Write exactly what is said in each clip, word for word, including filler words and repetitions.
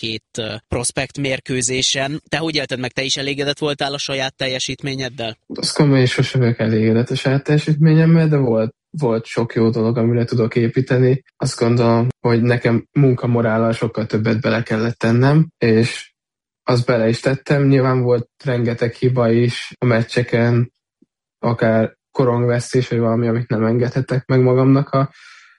két prospekt mérkőzésen. Te hogy élted meg? Te is elégedett voltál a saját teljesítményeddel? Azt gondolom, hogy sosem vagyok elégedett a saját teljesítményemmel, de volt, volt sok jó dolog, amire tudok építeni. Azt gondolom, hogy nekem munkamorállal sokkal többet bele kellett tennem, és azt bele is tettem. Nyilván volt rengeteg hiba is a meccseken, akár korongvesztés, vagy valami, amit nem engedhetek meg magamnak, ha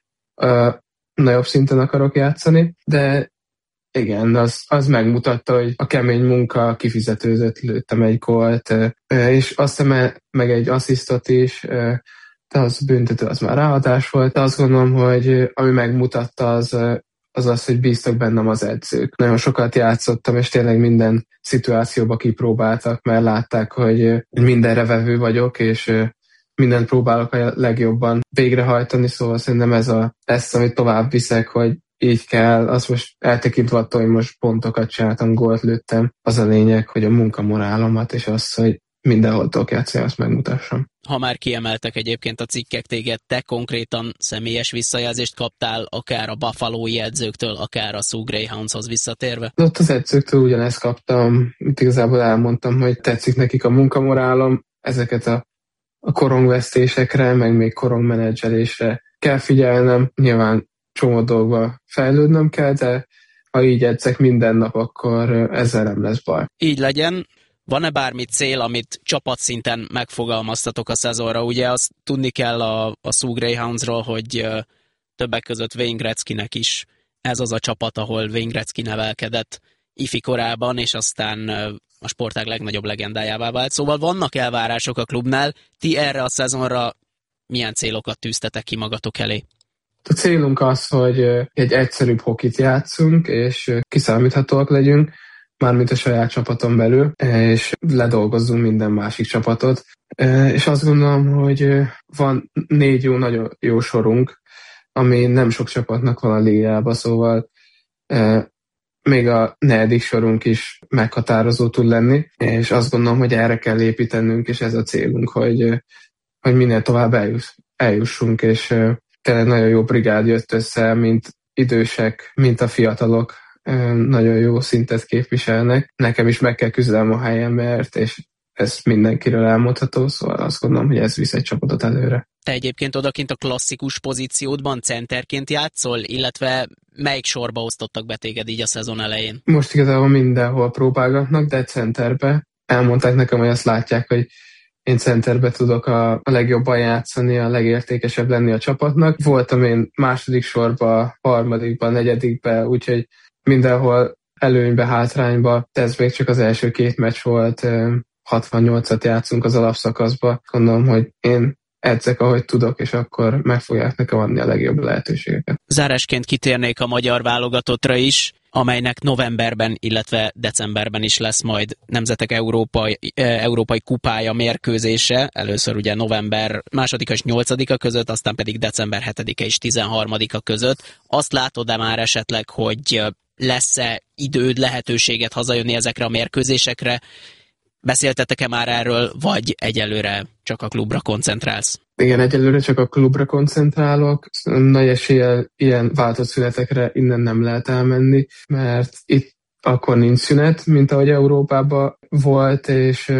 uh, nagyobb szinten akarok játszani, de igen, az, az megmutatta, hogy a kemény munka kifizetőzött, lőttem egy gólt, uh, és azt hiszem meg egy asszisztot is, uh, de az büntető, az már ráhatás volt, de azt gondolom, hogy ami megmutatta az, az az, hogy bíztak bennem az edzők. Nagyon sokat játszottam, és tényleg minden szituációba kipróbáltak, mert látták, hogy mindenre vevő vagyok, és mindent próbálok a legjobban végrehajtani, szóval szerintem ez a lesz, amit tovább viszek, hogy így kell, azt most eltekintve attól, hogy most pontokat csináltam, gólt lőttem, az a lényeg, hogy a munkamorálomat, és az, hogy mindenhol tudok játszani, azt megmutassam. Ha már kiemeltek egyébként a cikkek téged, te konkrétan személyes visszajelzést kaptál, akár a Buffalo-i edzőktől, akár a Sioux Greyhoundshoz visszatérve? Ott az edzőktől ugyanezt kaptam, itt igazából elmondtam, hogy tetszik nekik a munkamorálom, ezeket a, a korongvesztésekre, meg még korongmenedzselésre kell figyelnem, nyilván csomó dolgba fejlődnöm kell, de ha így edzek minden nap, akkor ezzel nem lesz baj. Így legyen. Van-e bármi cél, amit csapatszinten megfogalmaztatok a szezonra? Ugye azt tudni kell a, a Sioux Greyhoundsról, hogy uh, többek között Wayne Gretzkynek is ez az a csapat, ahol Wayne Gretzky nevelkedett ifi korában, és aztán uh, a sportág legnagyobb legendájává vált. Szóval vannak elvárások a klubnál. Ti erre a szezonra milyen célokat tűztetek ki magatok elé? A célunk az, hogy egy egyszerűbb hokit játszunk, és kiszámíthatóak legyünk, mármint a saját csapaton belül, és ledolgozzunk minden másik csapatot. És azt gondolom, hogy van négy jó, nagyon jó sorunk, ami nem sok csapatnak van a ligában, szóval még a negyedik sorunk is meghatározó tud lenni, és azt gondolom, hogy erre kell építenünk, és ez a célunk, hogy, hogy minél tovább eljuss, eljussunk, és tényleg nagyon jó brigád jött össze, mint idősek, mint a fiatalok, nagyon jó szintet képviselnek. Nekem is meg kell küzdelem a helyemért, és ez mindenkiről elmondható, szóval azt gondolom, hogy ez visz egy csapatot előre. Te egyébként odakint a klasszikus pozíciódban centerként játszol, illetve melyik sorba osztottak be téged így a szezon elején? Most igazából mindenhol próbálgatnak, de centerbe. Elmondták nekem, hogy azt látják, hogy én centerbe tudok a, a legjobban játszani, a legértékesebb lenni a csapatnak. Voltam én második sorba, harmadikba, negyedikbe, úgyhogy mindenhol előnybe, hátrányba. Ez még csak az első két meccs volt, hatvannyolcat játszunk az alapszakaszba. Gondolom, hogy én edzek, ahogy tudok, és akkor meg fogják nekem adni a legjobb lehetőségeket. Zárásként kitérnék a magyar válogatottra is, amelynek novemberben, illetve decemberben is lesz majd Nemzetek Európai, Európai Kupája mérkőzése. Először ugye november másodika és nyolcadika között, aztán pedig december hetedike és tizenharmadika között. Azt látod-e már esetleg, hogy lesz-e időd, lehetőséget hazajönni ezekre a mérkőzésekre? Beszéltetek-e már erről, vagy egyelőre csak a klubra koncentrálsz? Igen, egyelőre csak a klubra koncentrálok. Nagy eséllyel ilyen váltott szünetekre innen nem lehet elmenni, mert itt akkor nincs szünet, mint ahogy Európában volt, és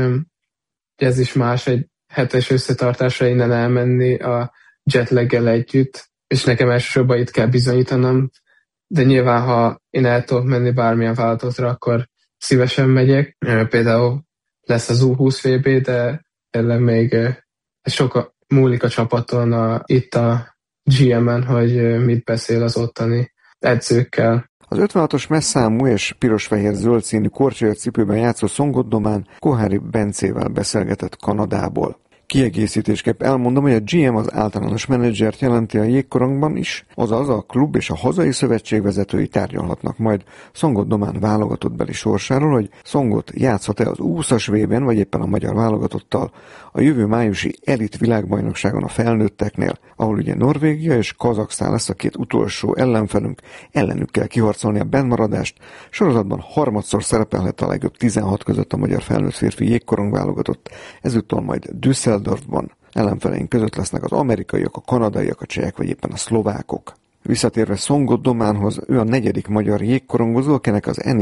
ez is más, egy hetes összetartásra innen elmenni a jetlaggel együtt, és nekem elsősorban itt kell bizonyítanom, de nyilván, ha én el tudok menni bármilyen vállalatra, akkor szívesen megyek. Például lesz az U húsz vé bé, de tényleg még sok múlik a csapaton, a, itt a gé em-en, hogy mit beszél az ottani edzőkkel. Az ötvenhatos messzámú és piros-fehér-zöld színű korcsolya cipőben játszó Szongoddomán Kohári Bencével beszélgetett Kanadából. Kiegészítésképp elmondom, hogy a gé em az általános menedzsert jelenti a jégkorongban is, azaz a klub és a hazai szövetség vezetői tárgyalhatnak majd Szongoddomán válogatottbeli sorsáról, hogy Szongot játszhat-e az U húszas vében, vagy éppen a magyar válogatottal a jövő májusi elit világbajnokságon a felnőtteknél, ahol ugye Norvégia és Kazaksztán lesz a két utolsó ellenfelünk, ellenük kell kiharcolni a bennmaradást. Sorozatban harmadszor szerepelhet a legjobb tizenhat között a magyar felnőtt férfi jégkorong válogatott, ezúttal majd Düsseldorfban ellenfeleink között lesznek az amerikaiak, a kanadaiak, a csehek vagy éppen a szlovákok. Visszatérve Szongot Dománhoz, ő a negyedik magyar jégkorongozó, akinek az